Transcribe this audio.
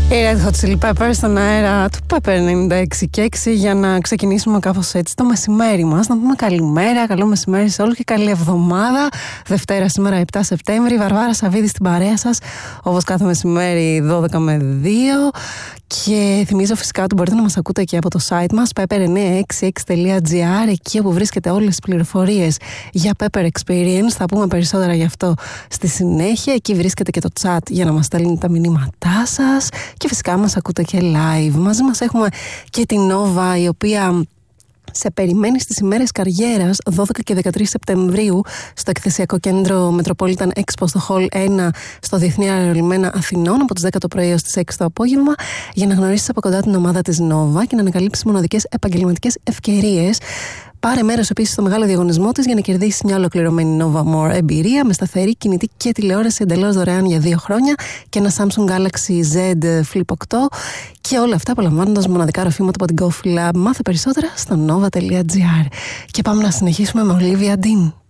Οι Red Hot Chili Peppers στον αέρα του Pepper 96,6 για να ξεκινήσουμε κάπως έτσι το μεσημέρι μας. Να πούμε καλημέρα, καλό μεσημέρι σε όλους και καλή εβδομάδα. Δευτέρα σήμερα 7 Σεπτέμβρη. Βαρβάρα Σαββίδη στην παρέα σας, όπως κάθε μεσημέρι 12 με 2. Και θυμίζω φυσικά ότι μπορείτε να μας ακούτε και από το site μας pepper966.gr, εκεί όπου βρίσκεται όλες τις πληροφορίες για Pepper Experience. Θα πούμε περισσότερα γι' αυτό στη συνέχεια. Εκεί βρίσκεται και το chat για να μας στέλνετε τα μηνύματά σας. Και φυσικά μας ακούτε και live. Μαζί μας έχουμε και την Nova, η οποία σε περιμένει στις ημέρες καριέρας 12 και 13 Σεπτεμβρίου στο εκθεσιακό κέντρο Metropolitan Expo στο Hall 1 στο Διεθνή Αερολιμένα Αθηνών από τις 10 το πρωί έως τις 6 το απόγευμα, για να γνωρίσεις από κοντά την ομάδα της Nova και να ανακαλύψεις μοναδικές επαγγελματικές ευκαιρίες. Πάρε μέρος επίσης στο μεγάλο διαγωνισμό της για να κερδίσεις μια ολοκληρωμένη Nova More εμπειρία με σταθερή κινητή και τηλεόραση εντελώς δωρεάν για 2 χρόνια και ένα Samsung Galaxy Z Flip 8 και όλα αυτά απολαμβάνοντας μοναδικά ροφήματα από την GoFlab. Μάθε περισσότερα στο nova.gr. Και πάμε να συνεχίσουμε με Olivia Dean.